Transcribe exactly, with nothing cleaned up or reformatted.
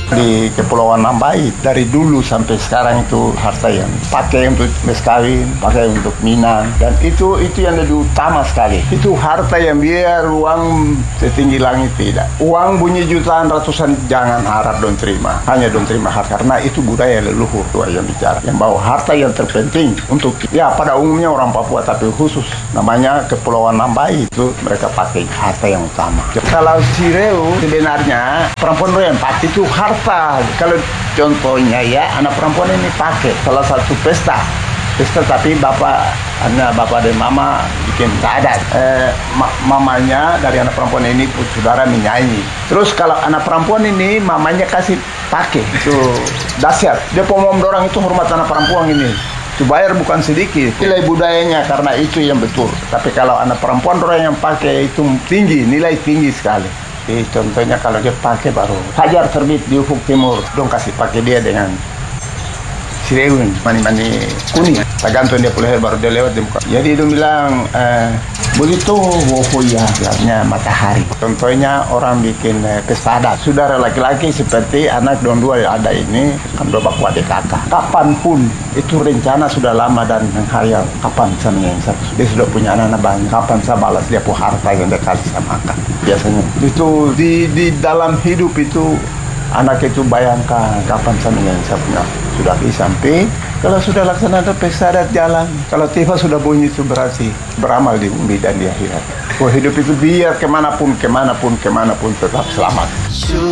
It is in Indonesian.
Di Kepulauan Nambai dari dulu sampai sekarang itu harta yang pakai untuk kawin, pakai untuk minang, dan itu itu yang lebih utama sekali. Itu harta yang biar uang setinggi langit tidak. Uang bunyi jutaan ratusan jangan harap don terima, hanya don terima harta, karena itu budaya leluhur tua yang bicara. Yang bawa harta yang terpenting untuk ya pada umumnya orang Papua, tapi khusus namanya Kepulauan Nambai itu mereka pakai harta yang utama. Kalau Sireu sebenarnya perempuan yang pakai itu harta. Kalau contohnya ya anak perempuan ini pakai salah satu pesta pesta tapi bapak anak bapak dan mama bikin adat, eh, ma mamanya dari anak perempuan ini saudara menyanyi. Terus kalau anak perempuan ini mamanya kasih pakai itu dahsyat. Dia pomom dorang itu hormat anak perempuan ini. Itu bayar bukan sedikit. Nilai budayanya karena itu yang betul. Tapi kalau anak perempuan orang yang pakai itu tinggi, nilai tinggi sekali. Jadi contohnya kalau dia pakai baru Fajar terbit di ufuk timur, dong kasih pakai dia dengan Sireun, mani-mani kuning. Tergantung dia pulih baru dia lewat di muka. Jadi dia bilang eh, begitu wohoya, artinya matahari. Contohnya orang bikin eh, pesta adat. Saudara laki-laki seperti anak don dua yang ada ini kan dua baku adik kakak. Kapanpun itu rencana sudah lama dan menghayal kapan saya yang satu. Dia sudah punya anak-anak banyak. Kapan saya balas dia punya harta yang dia kasih sama makan. Biasanya itu di di dalam hidup itu anak itu bayangkan kapan saya yang saya punya sudah sampai. Kalau sudah laksanakan pesta adat jalan, kalau tiba sudah bunyi itu berarti beramal di bumi dan di akhirat. Oh, hidup itu biar kemanapun, kemanapun, kemanapun tetap selamat.